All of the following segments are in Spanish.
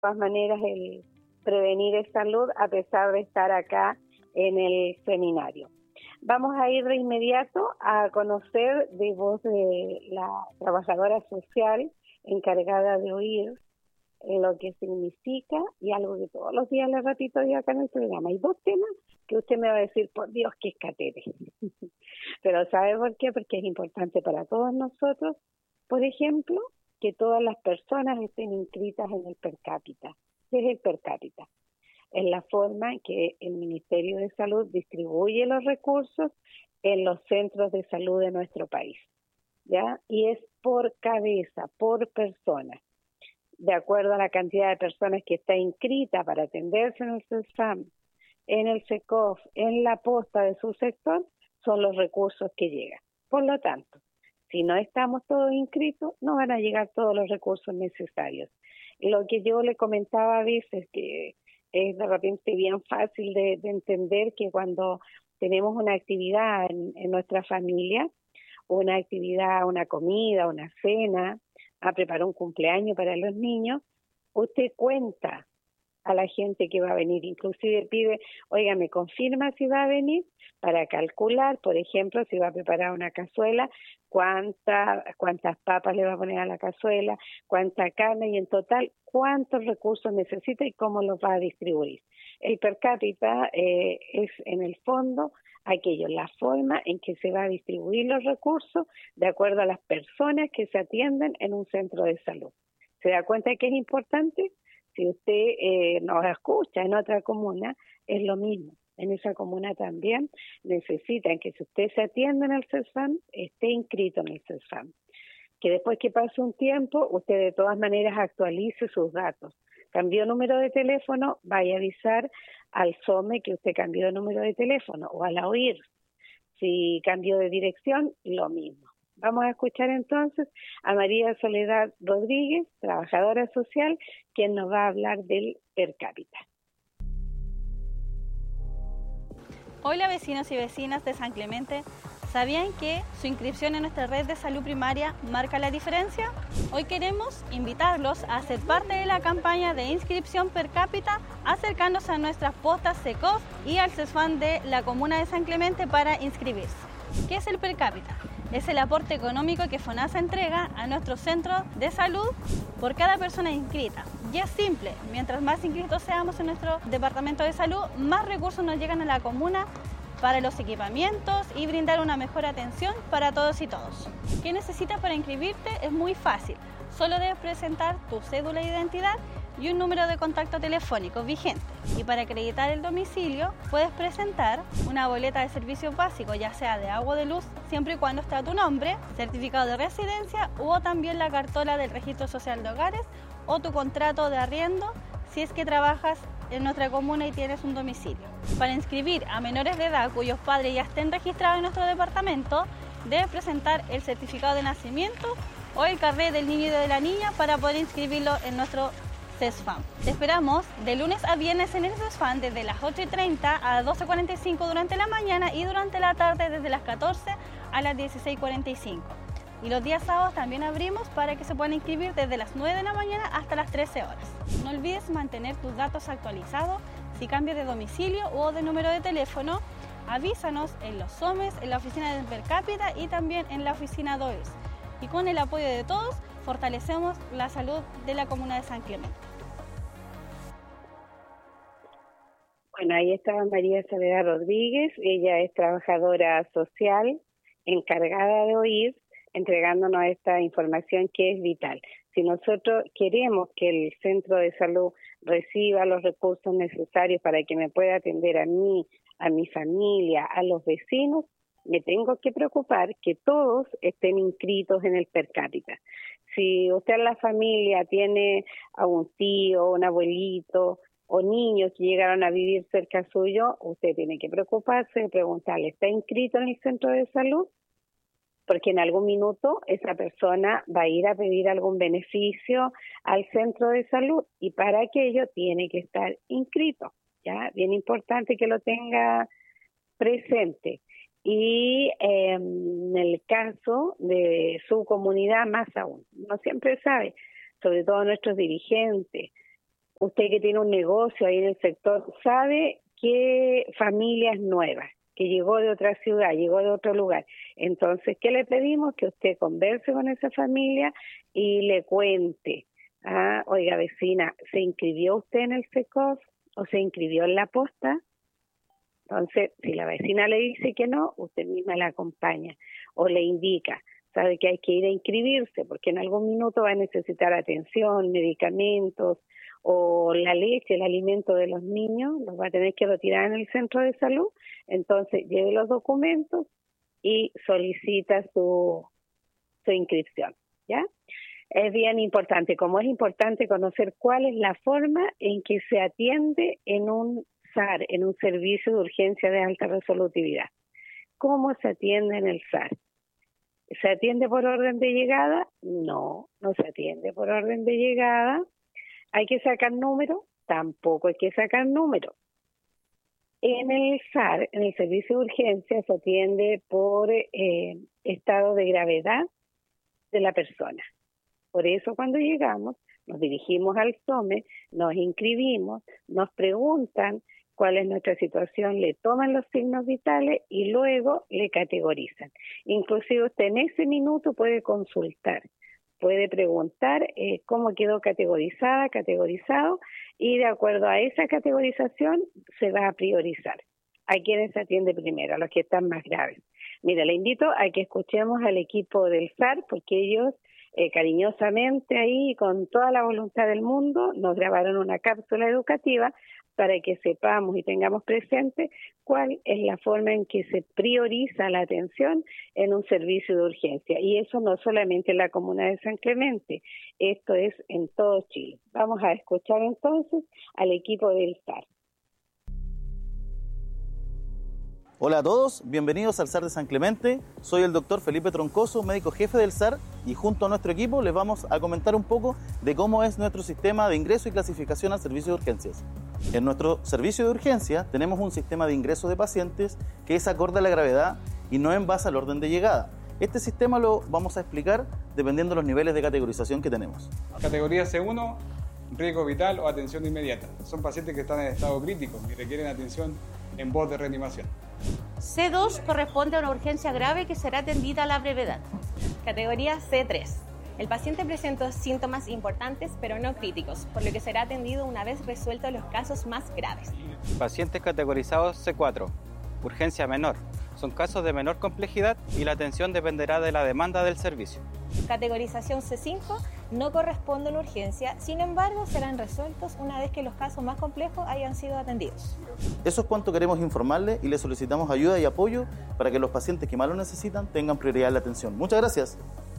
todas maneras el prevenir es salud, a pesar de estar acá en el seminario. Vamos a ir de inmediato a conocer de voz de la trabajadora social encargada de oír lo que significa y algo que todos los días le repito yo acá en el programa. Hay dos temas que usted me va a decir, por Dios, que es catete. Pero ¿sabe por qué? Porque es importante para todos nosotros, por ejemplo, que todas las personas estén inscritas en el per cápita. ¿Qué es el per cápita? Es la forma en que el Ministerio de Salud distribuye los recursos en los centros de salud de nuestro país, ¿ya? Y es por cabeza, por persona, de acuerdo a la cantidad de personas que está inscrita para atenderse en el CESFAM, en el SECOF, en la posta de su sector, son los recursos que llegan. Por lo tanto, si no estamos todos inscritos, no van a llegar todos los recursos necesarios. Lo que yo le comentaba a veces, que es de repente bien fácil de entender, que cuando tenemos una actividad en nuestra familia, una actividad, una comida, una cena, a preparar un cumpleaños para los niños, usted cuenta a la gente que va a venir, inclusive pide, oiga, ¿me confirma si va a venir? Para calcular, por ejemplo, si va a preparar una cazuela, cuántas papas le va a poner a la cazuela, cuánta carne y en total cuántos recursos necesita y cómo los va a distribuir. El per cápita es en el fondo aquello, la forma en que se va a distribuir los recursos de acuerdo a las personas que se atienden en un centro de salud. ¿Se da cuenta de que es importante? Si usted nos escucha en otra comuna, es lo mismo. En esa comuna también necesitan que si usted se atiende en el CESFAM, esté inscrito en el CESFAM. Que después que pase un tiempo, usted de todas maneras actualice sus datos. Cambió número de teléfono, vaya a avisar al SOME que usted cambió de número de teléfono o a la OIR. Si cambió de dirección, lo mismo. Vamos a escuchar entonces a María Soledad Rodríguez, trabajadora social, quien nos va a hablar del per cápita. Hola vecinos y vecinas de San Clemente. ¿Sabían que su inscripción en nuestra red de salud primaria marca la diferencia? Hoy queremos invitarlos a ser parte de la campaña de inscripción per cápita, acercándose a nuestras postas SECOF y al CESFAM de la comuna de San Clemente para inscribirse. ¿Qué es el per cápita? Es el aporte económico que FONASA entrega a nuestros centros de salud por cada persona inscrita. Y es simple, mientras más inscritos seamos en nuestro departamento de salud, más recursos nos llegan a la comuna para los equipamientos y brindar una mejor atención para todos y todos. ¿Qué necesitas para inscribirte? Es muy fácil. Solo debes presentar tu cédula de identidad y un número de contacto telefónico vigente. Y para acreditar el domicilio, puedes presentar una boleta de servicio básico, ya sea de agua o de luz, siempre y cuando esté a tu nombre, certificado de residencia o también la cartola del Registro Social de Hogares o tu contrato de arriendo si es que trabajas en nuestra comuna y tienes un domicilio. Para inscribir a menores de edad cuyos padres ya estén registrados en nuestro departamento, debes presentar el certificado de nacimiento o el carnet del niño y de la niña para poder inscribirlo en nuestro CESFAM. Te esperamos de lunes a viernes en el CESFAM desde las 8:30 a 12:45 durante la mañana y durante la tarde desde las 14 a las 16:45. Y los días sábados también abrimos para que se puedan inscribir desde las 9 de la mañana hasta las 13 horas. No olvides mantener tus datos actualizados. Si cambias de domicilio o de número de teléfono, avísanos en los SOMES, en la oficina del per cápita y también en la oficina DOES. Y con el apoyo de todos, fortalecemos la salud de la comuna de San Clemente. Bueno, ahí estaba María Soledad Rodríguez. Ella es trabajadora social encargada de oír, entregándonos esta información que es vital. Si nosotros queremos que el centro de salud reciba los recursos necesarios para que me pueda atender a mí, a mi familia, a los vecinos, me tengo que preocupar que todos estén inscritos en el per cápita. Si usted en la familia tiene a un tío, un abuelito o niños que llegaron a vivir cerca suyo, usted tiene que preocuparse de preguntarle, ¿está inscrito en el centro de salud? Porque en algún minuto esa persona va a ir a pedir algún beneficio al centro de salud y para aquello tiene que estar inscrito, ¿ya? Bien importante que lo tenga presente. Y en el caso de su comunidad más aún, no siempre sabe, sobre todo nuestros dirigentes, Usted que tiene un negocio ahí en el sector, sabe qué familias nuevas, que llegó de otra ciudad, llegó de otro lugar. Entonces, ¿qué le pedimos? Que usted converse con esa familia y le cuente. Ah, oiga, vecina, ¿se inscribió usted en el SECOF o se inscribió en la posta? Entonces, si la vecina le dice que no, usted misma la acompaña o le indica, sabe que hay que ir a inscribirse porque en algún minuto va a necesitar atención, medicamentos o la leche, el alimento de los niños, los va a tener que retirar en el centro de salud. Entonces, lleve los documentos y solicita su inscripción, ¿ya? Es bien importante, como es importante conocer cuál es la forma en que se atiende en un SAR, en un servicio de urgencia de alta resolutividad. ¿Cómo se atiende en el SAR? ¿Se atiende por orden de llegada? No, no se atiende por orden de llegada. ¿Hay que sacar número? Tampoco hay que sacar número. En el SAR, en el servicio de urgencia, se atiende por estado de gravedad de la persona. Por eso cuando llegamos, nos dirigimos al SOME, nos inscribimos, nos preguntan cuál es nuestra situación, le toman los signos vitales y luego le categorizan. Inclusive usted en ese minuto puede consultar, puede preguntar cómo quedó categorizado, y de acuerdo a esa categorización se va a priorizar. ¿A quiénes se atiende primero? A los que están más graves. Mira, le invito a que escuchemos al equipo del SAR, porque ellos cariñosamente ahí, con toda la voluntad del mundo, nos grabaron una cápsula educativa para que sepamos y tengamos presente cuál es la forma en que se prioriza la atención en un servicio de urgencia. Y eso no solamente en la comuna de San Clemente, esto es en todo Chile. Vamos a escuchar entonces al equipo del SAR. Hola a todos, bienvenidos al SAR de San Clemente. Soy el doctor Felipe Troncoso, médico jefe del SAR, y junto a nuestro equipo les vamos a comentar un poco de cómo es nuestro sistema de ingreso y clasificación al servicio de urgencias. En nuestro servicio de urgencia tenemos un sistema de ingreso de pacientes que es acorde a la gravedad y no en base al orden de llegada. Este sistema lo vamos a explicar dependiendo de los niveles de categorización que tenemos. Categoría C1, riesgo vital o atención inmediata. Son pacientes que están en estado crítico y requieren atención en voz de reanimación. C2 corresponde a una urgencia grave que será atendida a la brevedad. Categoría C3. El paciente presenta síntomas importantes pero no críticos, por lo que será atendido una vez resueltos los casos más graves. Pacientes categorizados C4, urgencia menor. Son casos de menor complejidad y la atención dependerá de la demanda del servicio. Categorización C5 no corresponde a una urgencia, sin embargo serán resueltos una vez que los casos más complejos hayan sido atendidos. Eso es cuanto queremos informarle y le solicitamos ayuda y apoyo para que los pacientes que más lo necesitan tengan prioridad en la atención. Muchas gracias.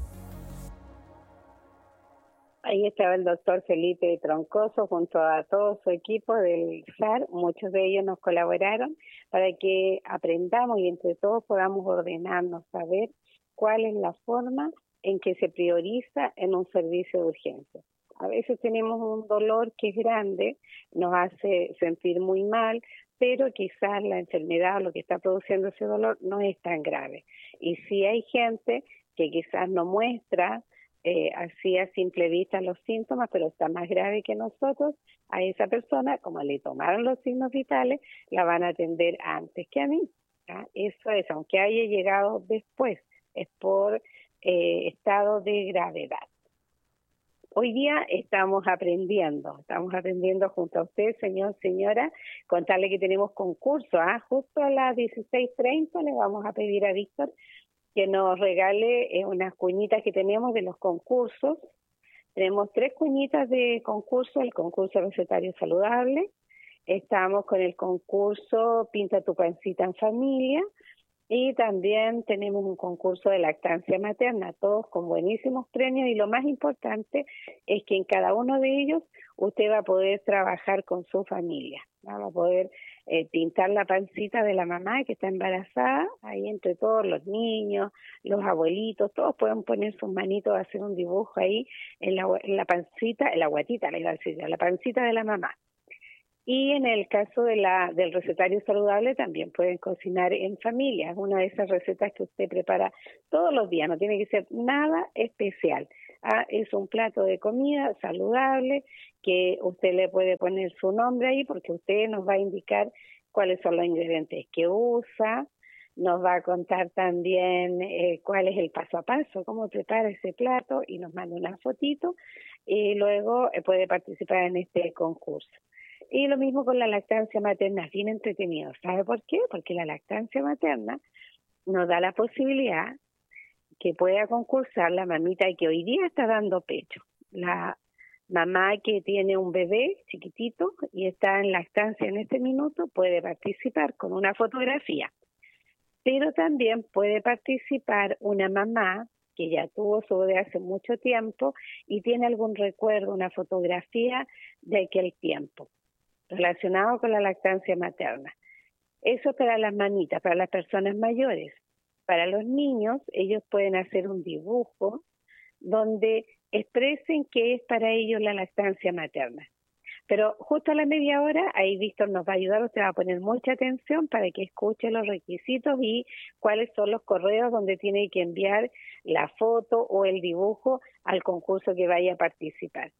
Ahí estaba el doctor Felipe Troncoso junto a todo su equipo del SAR. Muchos de ellos nos colaboraron para que aprendamos y entre todos podamos ordenarnos, saber cuál es la forma en que se prioriza en un servicio de urgencia. A veces tenemos un dolor que es grande, nos hace sentir muy mal, pero quizás la enfermedad o lo que está produciendo ese dolor no es tan grave. Y si hay gente que quizás no muestra así a simple vista los síntomas, pero está más grave que nosotros, a esa persona, como le tomaron los signos vitales, la van a atender antes que a mí. ¿Ya? Eso es, aunque haya llegado después, es por estado de gravedad. Hoy día estamos aprendiendo junto a usted, señor, señora, contarle que tenemos concurso. Justo a las 16:30 le vamos a pedir a Víctor que nos regale unas cuñitas que tenemos de los concursos. Tenemos 3 cuñitas de concurso, el concurso recetario saludable, estamos con el concurso Pinta tu pancita en familia, y también tenemos un concurso de lactancia materna, todos con buenísimos premios, y lo más importante es que en cada uno de ellos usted va a poder trabajar con su familia, ¿no? Va a poder pintar la pancita de la mamá que está embarazada, ahí entre todos los niños, los abuelitos, todos pueden poner sus manitos a hacer un dibujo ahí en la pancita, en la guatita, la pancita de la mamá. Y en el caso de del recetario saludable también pueden cocinar en familia. Es una de esas recetas que usted prepara todos los días, no tiene que ser nada especial. Es un plato de comida saludable que usted le puede poner su nombre ahí porque usted nos va a indicar cuáles son los ingredientes que usa, nos va a contar también cuál es el paso a paso, cómo prepara ese plato y nos manda una fotito y luego puede participar en este concurso. Y lo mismo con la lactancia materna, es bien entretenido. ¿Sabe por qué? Porque la lactancia materna nos da la posibilidad que pueda concursar la mamita que hoy día está dando pecho, la mamá que tiene un bebé chiquitito y está en lactancia en este minuto, puede participar con una fotografía. Pero también puede participar una mamá que ya tuvo su bebé hace mucho tiempo y tiene algún recuerdo, una fotografía de aquel tiempo relacionado con la lactancia materna. Eso para las mamitas, para las personas mayores. Para los niños, ellos pueden hacer un dibujo donde expresen qué es para ellos la lactancia materna. Pero justo a la media hora, ahí Víctor nos va a ayudar, usted va a poner mucha atención para que escuche los requisitos y cuáles son los correos donde tiene que enviar la foto o el dibujo al concurso que vaya a participar.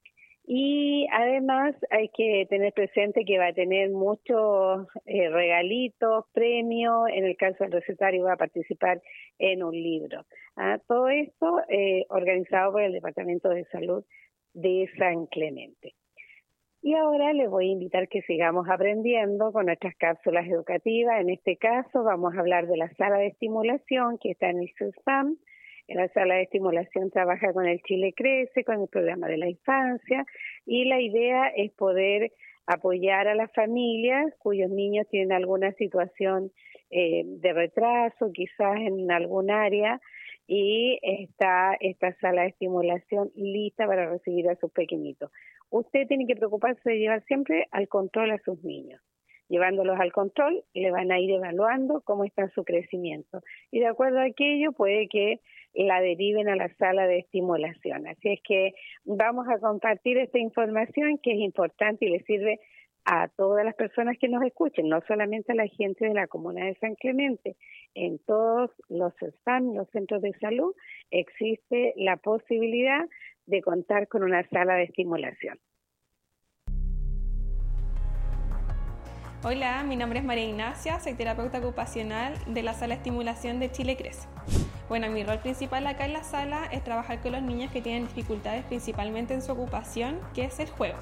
Y además hay que tener presente que va a tener muchos regalitos, premios, en el caso del recetario va a participar en un libro. Todo esto organizado por el Departamento de Salud de San Clemente. Y ahora les voy a invitar que sigamos aprendiendo con nuestras cápsulas educativas. En este caso vamos a hablar de la sala de estimulación que está en el CESFAM. En la sala de estimulación trabaja con el Chile Crece, con el programa de la infancia, y la idea es poder apoyar a las familias cuyos niños tienen alguna situación de retraso, quizás en algún área, y está esta sala de estimulación lista para recibir a sus pequeñitos. Usted tiene que preocuparse de llevar siempre al control a sus niños. Llevándolos al control, le van a ir evaluando cómo está su crecimiento. Y de acuerdo a aquello, puede que la deriven a la sala de estimulación. Así es que vamos a compartir esta información que es importante y le sirve a todas las personas que nos escuchen, no solamente a la gente de la comuna de San Clemente. En todos los SPAM, los centros de salud, existe la posibilidad de contar con una sala de estimulación. Hola, mi nombre es María Ignacia, soy terapeuta ocupacional de la sala de estimulación de Chile Crece. Bueno, mi rol principal acá en la sala es trabajar con los niños que tienen dificultades principalmente en su ocupación, que es el juego.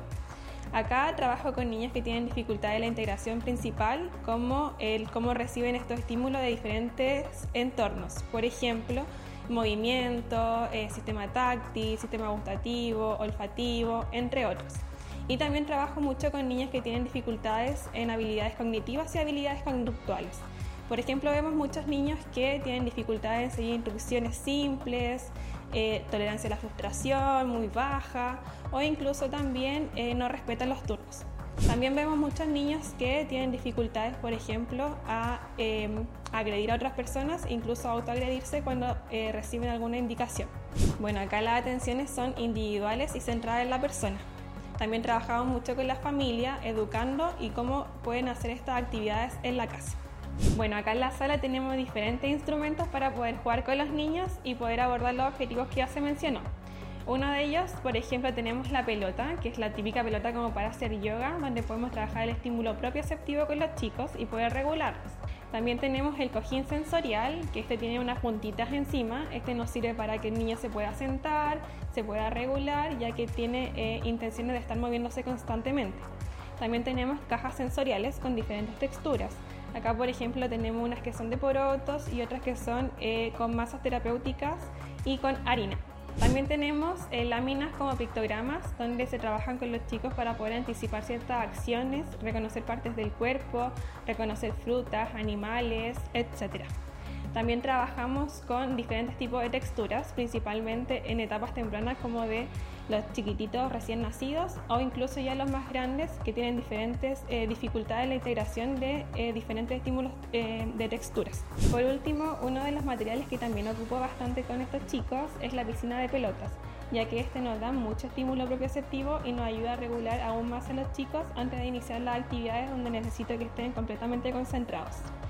Acá trabajo con niños que tienen dificultades en la integración principal, como el cómo reciben estos estímulos de diferentes entornos. Por ejemplo, movimiento, sistema táctil, sistema gustativo, olfativo, entre otros. Y también trabajo mucho con niños que tienen dificultades en habilidades cognitivas y habilidades conductuales. Por ejemplo, vemos muchos niños que tienen dificultades en seguir instrucciones simples, tolerancia a la frustración muy baja o incluso también no respetan los turnos. También vemos muchos niños que tienen dificultades, por ejemplo, a agredir a otras personas, incluso a autoagredirse cuando reciben alguna indicación. Bueno, acá las atenciones son individuales y centradas en la persona. También trabajamos mucho con la familia, educando y cómo pueden hacer estas actividades en la casa. Bueno, acá en la sala tenemos diferentes instrumentos para poder jugar con los niños y poder abordar los objetivos que ya se mencionó. Uno de ellos, por ejemplo, tenemos la pelota, que es la típica pelota como para hacer yoga, donde podemos trabajar el estímulo propioceptivo con los chicos y poder regularlos. También tenemos el cojín sensorial, que este tiene unas puntitas encima. Este nos sirve para que el niño se pueda sentar, se pueda regular, ya que tiene intenciones de estar moviéndose constantemente. También tenemos cajas sensoriales con diferentes texturas. Acá, por ejemplo, tenemos unas que son de porotos y otras que son con masas terapéuticas y con harina. También tenemos láminas como pictogramas, donde se trabajan con los chicos para poder anticipar ciertas acciones, reconocer partes del cuerpo, reconocer frutas, animales, etc. También trabajamos con diferentes tipos de texturas, principalmente en etapas tempranas como de los chiquititos recién nacidos o incluso ya los más grandes que tienen diferentes dificultades en la integración de diferentes estímulos de texturas. Por último, uno de los materiales que también ocupo bastante con estos chicos es la piscina de pelotas, ya que este nos da mucho estímulo propioceptivo y nos ayuda a regular aún más a los chicos antes de iniciar las actividades donde necesito que estén completamente concentrados.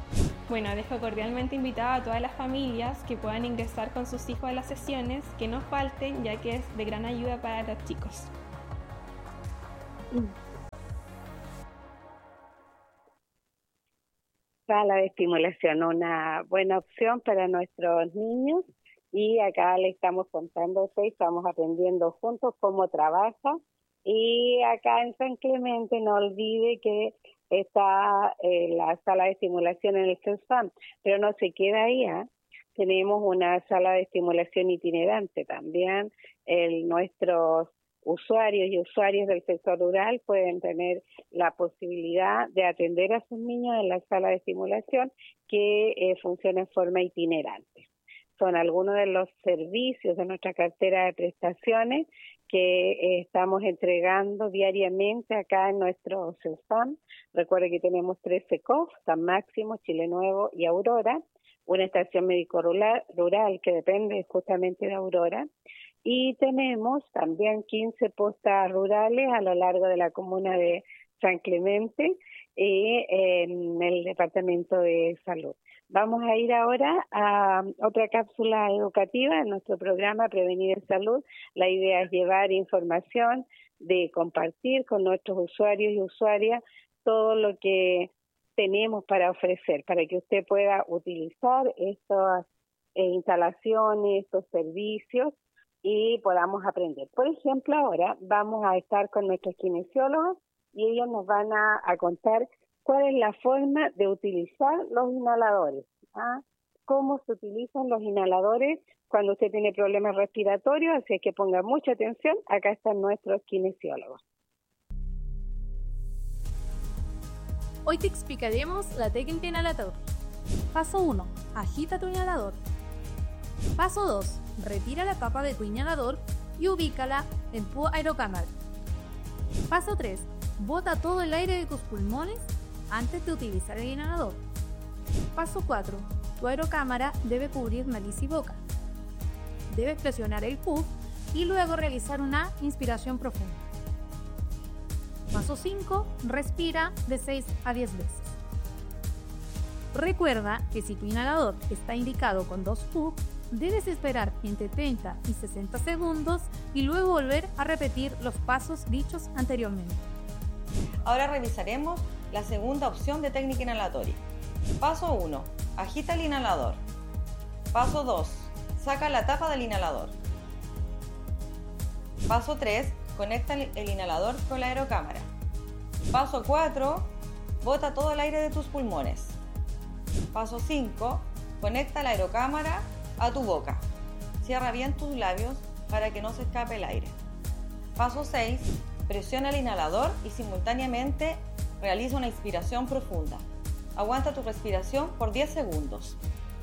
Bueno, dejo cordialmente invitada a todas las familias que puedan ingresar con sus hijos a las sesiones, que no falten, ya que es de gran ayuda para los chicos. Sala de estimulación, una buena opción para nuestros niños, y acá le estamos contando, estamos aprendiendo juntos cómo trabaja, y acá en San Clemente no olvide que está la sala de estimulación en el CESFAM, pero no se queda ahí, tenemos una sala de estimulación itinerante también. Nuestros usuarios y usuarias del sector rural pueden tener la posibilidad de atender a sus niños en la sala de estimulación que funciona en forma itinerante. Son algunos de los servicios de nuestra cartera de prestaciones que estamos entregando diariamente acá en nuestro CESFAM. Recuerde que tenemos 3 CECOF, San Máximo, Chile Nuevo y Aurora, una estación médico-rural que depende justamente de Aurora, y tenemos también 15 postas rurales a lo largo de la comuna de San Clemente y en el Departamento de Salud. Vamos a ir ahora a otra cápsula educativa en nuestro programa Prevenir en Salud. La idea es llevar información, de compartir con nuestros usuarios y usuarias todo lo que tenemos para ofrecer, para que usted pueda utilizar estas instalaciones, estos servicios, y podamos aprender. Por ejemplo, ahora vamos a estar con nuestros kinesiólogos y ellos nos van a contar cuál es la forma de utilizar los inhaladores. Cómo se utilizan los inhaladores cuando usted tiene problemas respiratorios, así que ponga mucha atención. Acá están nuestros kinesiólogos. Hoy te explicaremos la técnica inhalador. Paso 1. Agita tu inhalador. Paso 2. Retira la tapa de tu inhalador y ubícala en tu aerocámara. Paso 3. Bota todo el aire de tus pulmones antes de utilizar el inhalador. Paso 4. Tu aerocámara debe cubrir nariz y boca. Debes presionar el puff y luego realizar una inspiración profunda. Paso 5. Respira de 6 a 10 veces. Recuerda que si tu inhalador está indicado con 2 puffs, debes esperar entre 30 y 60 segundos y luego volver a repetir los pasos dichos anteriormente. Ahora revisaremos la segunda opción de técnica inhalatoria. Paso 1. Agita el inhalador. Paso 2. Saca la tapa del inhalador. Paso 3. Conecta el inhalador con la aerocámara. Paso 4. Bota todo el aire de tus pulmones. Paso 5. Conecta la aerocámara a tu boca. Cierra bien tus labios para que no se escape el aire. Paso 6. Presiona el inhalador y simultáneamente realiza una inspiración profunda. Aguanta tu respiración por 10 segundos.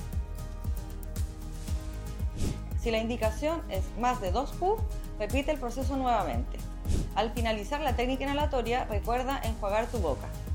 Si la indicación es más de 2 puffs, repite el proceso nuevamente. Al finalizar la técnica inhalatoria, recuerda enjuagar tu boca.